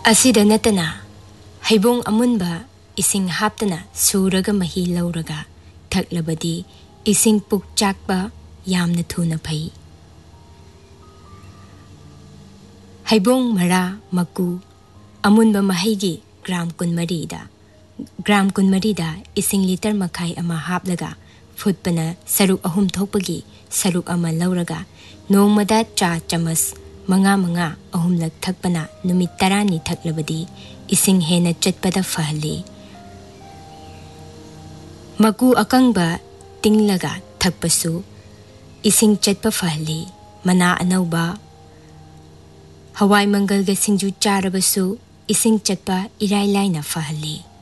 ꯑꯁꯤꯗ ꯅꯠꯇꯅ ꯍꯩꯕꯣꯡ ꯑꯃꯨꯟꯕ ꯏꯁꯤꯡ ꯍꯥꯞꯇꯅ ꯁꯨꯔꯒ ꯃꯍꯤ ꯂꯧꯔꯒ ꯊꯛꯂꯕꯗꯤ ꯏꯁꯤꯡ ꯄꯨꯛ ꯆꯥꯛꯄ ꯌꯥꯝꯅ ꯊꯨꯅ ꯐꯩ꯫ ꯍꯩꯕꯣꯡ ꯃꯔꯥ ꯃꯀꯨ ꯑꯃꯨꯟꯕ ꯃꯍꯩꯒꯤ ꯒ꯭ꯔꯥꯝ 24ꯗ ꯏꯁꯤꯡ ꯂꯤꯇꯔ ꯃꯈꯥꯏ ꯑꯃ ꯍꯥꯞꯂꯒ ꯐꯨꯠꯄꯅ ꯁꯔꯨꯛ 3 ꯊꯣꯛꯄꯒꯤ ꯁꯔꯨꯛ ꯑꯃ ꯂꯧꯔꯒ ꯅꯣꯡꯃꯗ ꯆꯥ ꯆꯃꯁ 5 ꯑꯍꯨꯝꯂꯛ ꯊꯛꯄꯅ ꯅꯨꯃꯤꯠ 10ꯅꯤ ꯊꯛꯂꯕꯗꯤ ꯏꯁꯤꯡ ꯍꯦꯟꯅ ꯆꯠꯄꯗ ꯐꯍꯜꯂꯤ꯫ ꯃꯀꯨ ꯑꯀꯪꯕ ꯇꯤꯡꯂꯒ ꯊꯛꯄꯁꯨ ꯏꯁꯤꯡ ꯆꯠꯄ ꯐꯍꯜꯂꯤ꯫ ꯃꯅꯥ ꯑꯅꯧꯕ ꯍꯋꯥꯏ ꯃꯪꯒꯜꯒ ꯁꯤꯡꯖꯨ ꯆꯥꯔꯕꯁꯨ ꯏꯁꯤꯡ ꯆꯠꯄ ꯏꯔꯥꯏ ꯂꯥꯏꯅ ꯐꯍꯜꯂꯤ꯫